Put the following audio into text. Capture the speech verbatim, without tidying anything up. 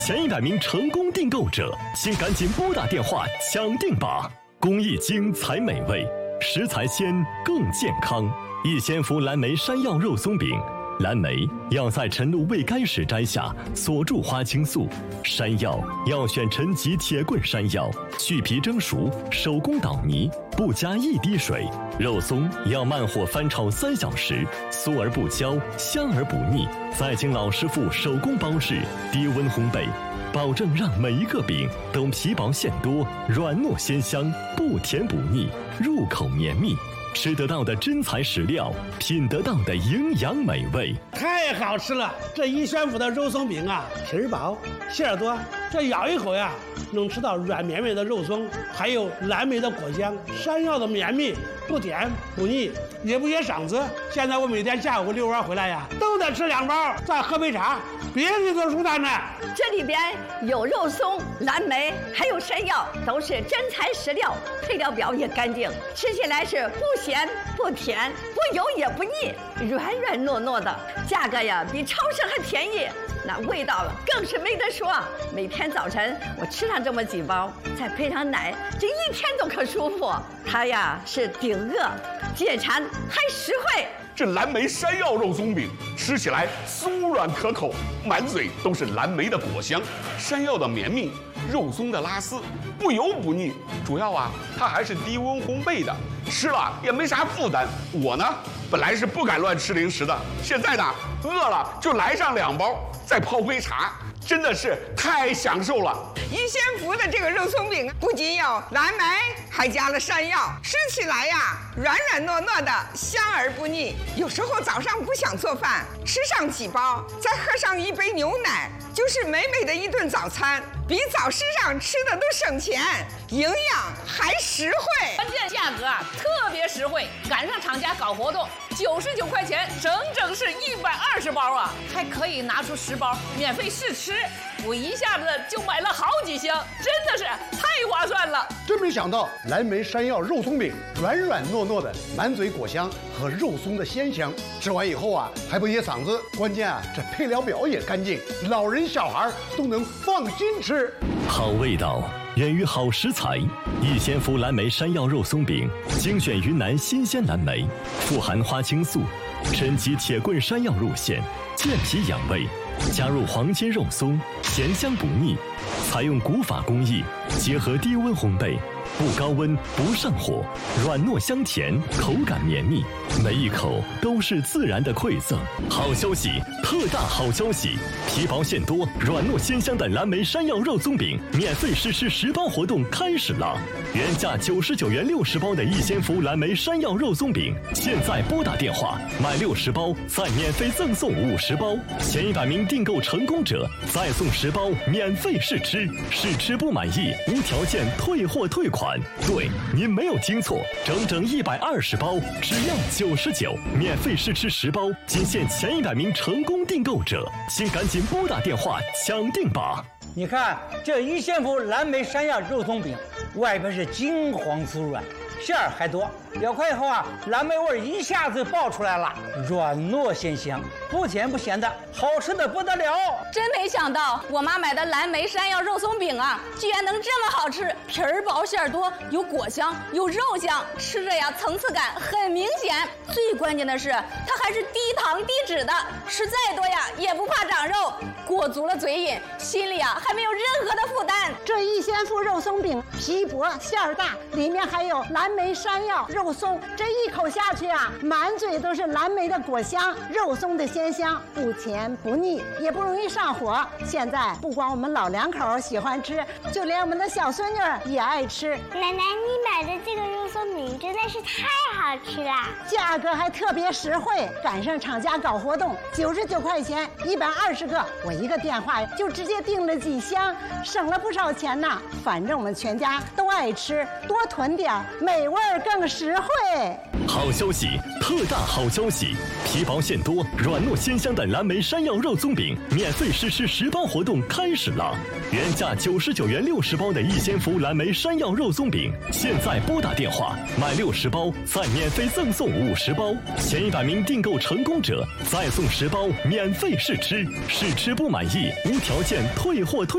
前一百名成功订购者，请赶紧拨打电话抢订吧！工艺精才美味，食材鲜更健康。逸仙福蓝莓山药肉松饼。蓝莓要在晨露未干时摘下，锁住花青素；山药要选陈吉铁棍山药，去皮蒸熟，手工捣泥，不加一滴水。肉松要慢火翻炒三小时，酥而不焦，香而不腻，再经老师傅手工包制，低温烘焙，保证让每一个饼都皮薄馅多，软糯鲜香，不甜不腻，入口绵密。吃得到的真材实料，品得到的营养美味， 太好吃了！这逸仙福的肉松饼啊，皮薄馅儿多，这咬一口呀，能吃到软绵绵的肉松，还有蓝莓的果香，山药的绵密，不甜不腻，也不噎嗓子。现在我每天下午遛弯回来呀，都得吃两包，再喝杯茶，别提多舒坦呢。 这里边有肉松、蓝莓，还有山药，都是真材实料，配料表也干净，吃起来是不咸不甜不油也不腻，软软糯糯的，价格呀比超市还便宜，那味道更是没得说。每天早晨我吃上这么几包，再配上奶，这一天都可舒服。它呀是顶饿解馋还实惠。 这蓝莓山药肉松饼吃起来酥软可口，满嘴都是蓝莓的果香，山药的绵密，肉松的拉丝，不油不腻。主要啊，它还是低温烘焙的，吃了也没啥负担。我呢，本来是不敢乱吃零食的，现在呢，饿了就来上两包，再泡杯茶。真的是太享受了！ 逸仙福的这个肉松饼不仅有蓝莓，还加了山药，吃起来呀软软糯糯的，香而不腻。有时候早上不想做饭，吃上几包，再喝上一杯牛奶，就是美美的一顿早餐，比早市上吃的都省钱，营养还实惠。 关键价格啊特别实惠，赶上厂家搞活动，九十九块钱，整整是一百二十包啊，还可以拿出十包免费试吃。我一下子就买了好几箱，真的是太划算了。 真没想到蓝莓山药肉松饼软软糯糯的，满嘴果香和肉松的鲜香，吃完以后啊还不噎嗓子。关键啊这配料表也干净，老人小孩都能放心吃。 好味道源于好食材，逸仙福蓝莓山药肉松饼精选云南新鲜蓝莓，富含花青素，陈吉铁棍山药入馅，健脾养胃。加入黄金肉松，咸香不腻，采用古法工艺，结合低温烘焙，不高温不上火，软糯香甜，口感绵密，每一口都是自然的馈赠。好消息，特大好消息！皮薄馅多，软糯鲜香的蓝莓山药肉松饼免费试吃十包活动开始了！原价九十九元六十包的逸仙福蓝莓山药肉松饼，现在拨打电话买六十包，再免费赠送五十包。前一百名订购成功者再送十包免费试吃，试吃不满意无条件退货退款。对，您没有听错，整整一百二十包，只要九十九，免费试吃十包，仅限前一百名成功订购者，请赶紧拨打电话抢订吧！ 你看这逸仙福蓝莓山药肉松饼，外边是金黄酥软，馅儿还多，咬开以后啊，蓝莓味一下子爆出来了，软糯鲜香，不甜不咸的，好吃的不得了。 真没想到我妈买的蓝莓山药肉松饼啊，居然能这么好吃，皮儿薄馅儿多，有果香有肉香，吃着呀层次感很明显。最关键的是它还是低糖低脂的，吃再多呀也不怕长肉，裹足了嘴瘾，心里啊还没有任何的负担。 这逸仙福肉松饼皮薄馅儿大，里面还有蓝莓山药肉松，这一口下去啊，满嘴都是蓝莓的果香，肉松的鲜香，不甜不腻，也不容易上火。现在不光我们老两口喜欢吃，就连我们的小孙女也爱吃。 奶奶，你买的这个肉松饼真的是太好吃了， 价格还特别实惠，赶上厂家搞活动，九十九块钱一百二十个，我一个电话就直接订了几箱，省了不少钱呢。反正我们全家都爱吃，多囤点，美味更实惠。 好消息，特大好消息！皮薄馅多，软糯鲜香的蓝莓山药肉松饼免费试吃十包活动开始了！原价九十九元六十包的逸仙福蓝莓山药肉松饼，现在拨打电话买六十包，再免费赠送五十包。前一百名订购成功者再送十包免费试吃，试吃不满意无条件退货退。